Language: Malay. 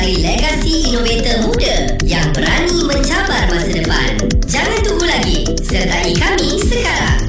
mencari legasi inovator muda yang berani mencabar masa depan. Jangan tunggu lagi, sertai kami sekarang.